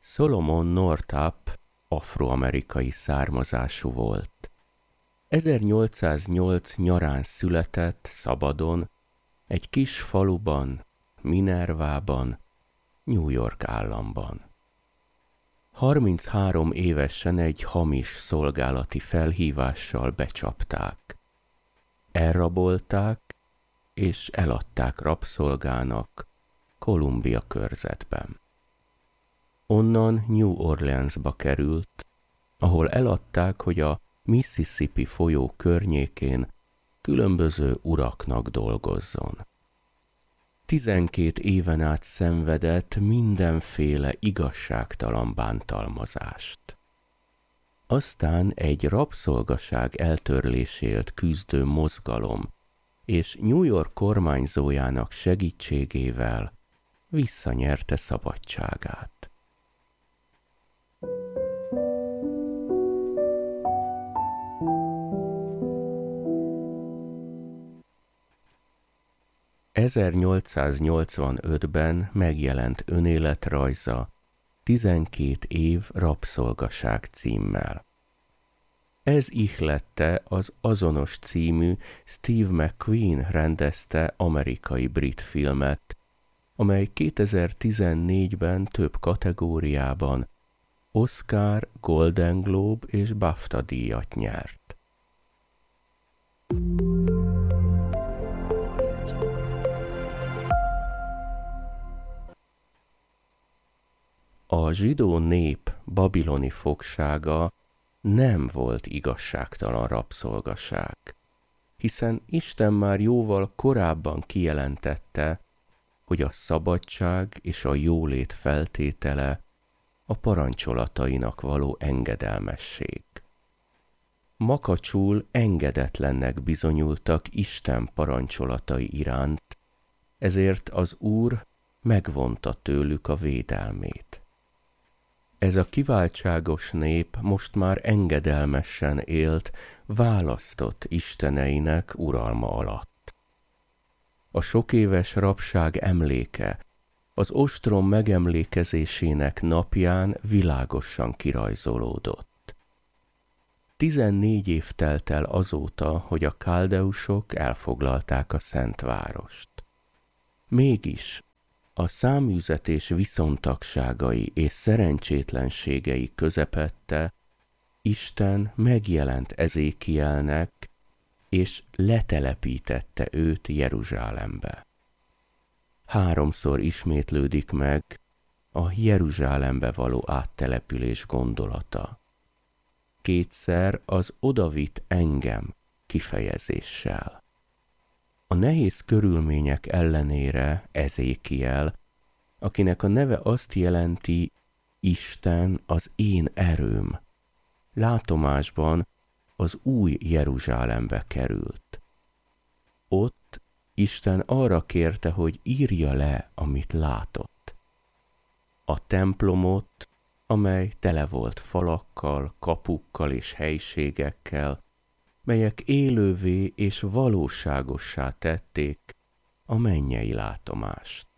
Solomon Northup afroamerikai származású volt. 1808 nyarán született szabadon egy kis faluban, Minervában, New York államban. 33 évesen egy hamis szolgálati felhívással becsapták. Elrabolták és eladták rabszolgának Columbia körzetben. Onnan New Orleansba került, ahol eladták, hogy a Mississippi folyó környékén különböző uraknak dolgozzon. 12 éven át szenvedett mindenféle igazságtalan bántalmazást. Aztán egy rabszolgaság eltörléséért küzdő mozgalom és New York kormányzójának segítségével visszanyerte szabadságát. ...1885-ben megjelent önéletrajza 12 év rabszolgaság címmel. Ez ihlette az azonos című Steve McQueen rendezte amerikai-brit filmet, amely 2014-ben több kategóriában Oscar, Golden Globe és BAFTA díjat nyert. A zsidó nép babiloni fogsága nem volt igazságtalan rabszolgaság, hiszen Isten már jóval korábban kijelentette, hogy a szabadság és a jólét feltétele a parancsolatainak való engedelmesség. Makacsul engedetlennek bizonyultak Isten parancsolatai iránt, ezért az Úr megvonta tőlük a védelmét. Ez a kiváltságos nép most már engedelmesen élt választott isteneinek uralma alatt. A sokéves rabság emléke az ostrom megemlékezésének napján világosan kirajzolódott. 14 év telt el azóta, hogy a káldeusok elfoglalták a Szent Várost. Mégis a száműzetés viszontagságai és szerencsétlenségei közepette Isten megjelent Ezékielnek, és letelepítette őt Jeruzsálembe. 3-szor ismétlődik meg a Jeruzsálembe való áttelepülés gondolata. 2-szer az odavitt engem kifejezéssel. A nehéz körülmények ellenére Ezékiel, akinek a neve azt jelenti, Isten az én erőm, látomásban az új Jeruzsálembe került. Ott Isten arra kérte, hogy írja le, amit látott. A templomot, amely tele volt falakkal, kapukkal és helységekkel, melyek élővé és valóságossá tették a mennyei látomást.